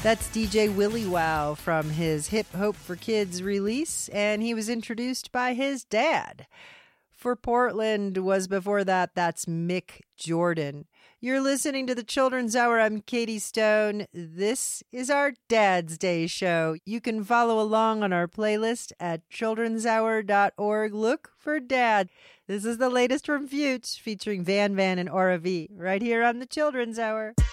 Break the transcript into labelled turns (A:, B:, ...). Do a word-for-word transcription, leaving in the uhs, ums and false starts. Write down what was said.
A: That's D J Willie Wow from his Hip Hope for Kids release, and he was introduced by his dad. For Portland was before that, that's Mick Jordan. You're listening to the Children's Hour. I'm Katie Stone. This is our Dad's Day show. You can follow along on our playlist at children's hour dot org. Look for Dad. This is the latest from Fuge, featuring Van Van and Aura V, right here on the Children's Hour.